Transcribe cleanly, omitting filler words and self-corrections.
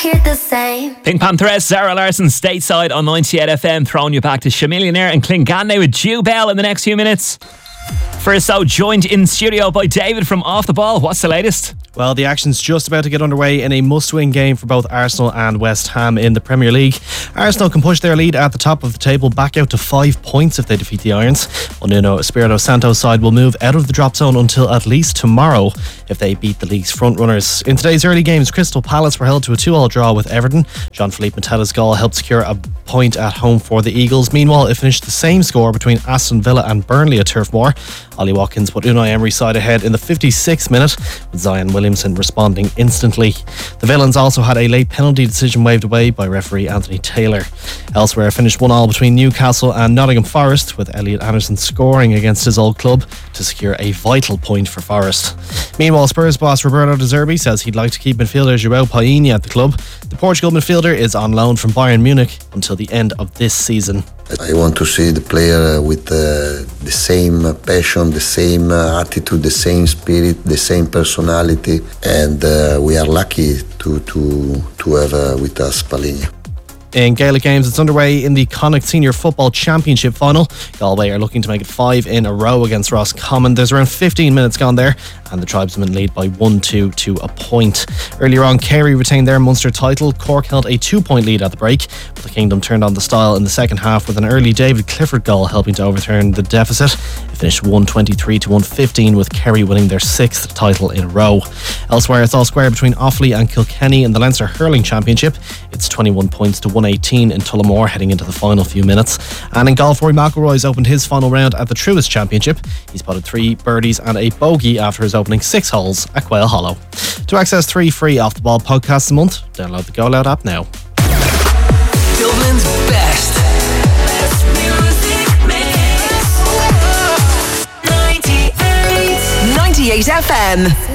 hear the same. Pink Pantheress, Zara Larsson, stateside on 98 FM, throwing you back to Chamillionaire and Clingane with Dew Bell in the next few minutes. First, so joined in studio by David from Off the Ball. What's the latest? Well, the action's just about to get underway in a must-win game for both Arsenal and West Ham in the Premier League. Arsenal can push their lead at the top of the table back out to 5 points if they defeat the Irons. Nuno Espirito Santo's side will move out of the drop zone until at least tomorrow if they beat the league's frontrunners. In today's early games, Crystal Palace were held to a 2-2 draw with Everton. Jean-Philippe Mateta's goal helped secure a point at home for the Eagles. Meanwhile, it finished the same score between Aston Villa and Burnley at Turf Moor. Ollie Watkins put Unai Emery's side ahead in the 56th minute, with Zion Williamson responding instantly. The Villains also had a late penalty decision waved away by referee Anthony Taylor. Elsewhere, finished 1-1 between Newcastle and Nottingham Forest, with Elliot Anderson scoring against his old club to secure a vital point for Forest. Meanwhile, Spurs boss Roberto De Zerbi says he'd like to keep midfielder João Painha at the club. The Portugal midfielder is on loan from Bayern Munich until the end of this season. I want to see the player with the same passion, the same attitude, the same spirit, the same personality, and we are lucky to have with us Painha. In Gaelic games, it's underway in the Connacht Senior Football Championship final. Galway are looking to make it 5 in a row against Roscommon. There's around 15 minutes gone there, and the tribesmen lead by 1-2 to a point. Earlier on, Kerry retained their Munster title. Cork held a 2-point lead at the break, but the Kingdom turned on the style in the second half with an early David Clifford goal helping to overturn the deficit. It finished 123 to 115, with Kerry winning their 6th title in a row. Elsewhere, it's all square between Offaly and Kilkenny in the Leinster Hurling Championship. It's 21 points to 118 in Tullamore heading into the final few minutes. And in golf, Rory McIlroy's opened his final round at the Truist Championship. He's potted 3 birdies and a bogey after his opening 6 holes at Quail Hollow. To access 3 free Off the Ball podcasts a month, download the Go Loud app now. Dublin's best music mix. 98 FM.